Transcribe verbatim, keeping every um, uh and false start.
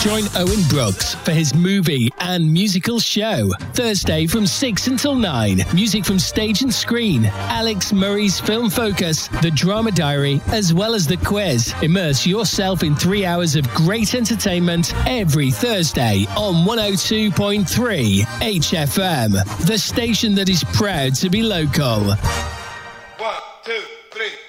Join Owen Brooks for his movie and musical show. Thursday from six until nine. Music from stage and screen. Alex Murray's Film Focus, The Drama Diary, as well as the quiz. Immerse yourself in three hours of great entertainment every Thursday on one oh two point three H F M. The station that is proud to be local. One, two, three.